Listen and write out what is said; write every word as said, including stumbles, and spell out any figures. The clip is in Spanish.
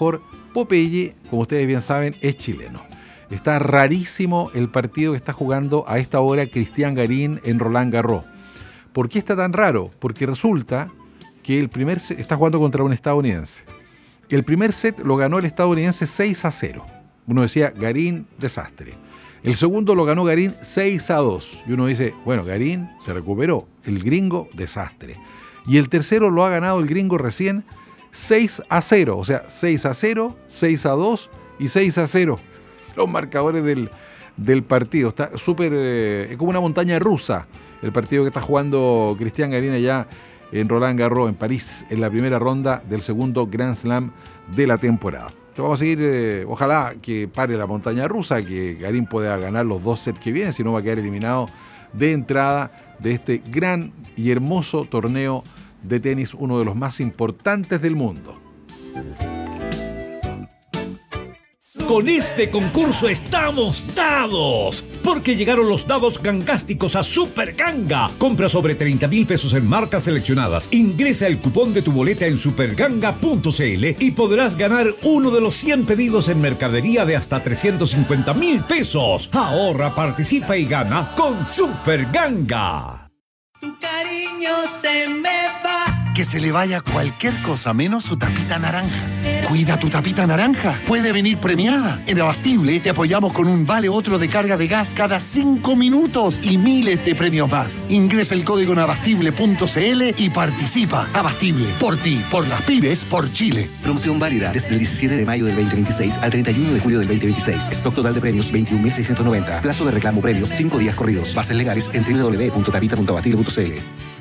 mejor, Popeye, como ustedes bien saben, es chileno. Está rarísimo el partido que está jugando a esta hora Cristian Garín en Roland Garros. ¿Por qué está tan raro? Porque resulta que el primer set está jugando contra un estadounidense. El primer set lo ganó el estadounidense seis a cero. Uno decía, Garín, desastre. El segundo lo ganó Garín seis a dos. Y uno dice, bueno, Garín se recuperó. El gringo, desastre. Y el tercero lo ha ganado el gringo recién seis a cero. O sea, seis a cero, seis a dos y seis a cero. Los marcadores del, del partido. Está súper... Eh, es como una montaña rusa el partido que está jugando Cristian Garín allá en Roland Garros, en París, en la primera ronda del segundo Grand Slam de la temporada. Entonces vamos a seguir, eh, ojalá que pare la montaña rusa, que Garín pueda ganar los dos sets que vienen, si no va a quedar eliminado de entrada de este gran y hermoso torneo de tenis, uno de los más importantes del mundo. Con este concurso estamos dados, porque llegaron los dados gangásticos a Super Ganga. Compra sobre treinta mil pesos en marcas seleccionadas. Ingresa el cupón de tu boleta en superganga punto cl y podrás ganar uno de los cien pedidos en mercadería de hasta trescientos cincuenta mil pesos. Ahorra, participa y gana con Super Ganga. Tu cariño se me va. Que se le vaya cualquier cosa menos su tapita naranja. Cuida tu tapita naranja. Puede venir premiada. En Abastible te apoyamos con un vale otro de carga de gas cada cinco minutos y miles de premios más. Ingresa el código en abastible punto cl y participa. Abastible. Por ti, por las pymes, por Chile. Promoción válida desde el diecisiete de mayo del veinte veintiséis al treinta y uno de julio del veinte veintiséis. Stock total de premios veintiún mil seiscientos noventa. Plazo de reclamo premios cinco días corridos. Bases legales en doble u doble u doble u punto tapita punto abastible punto cl.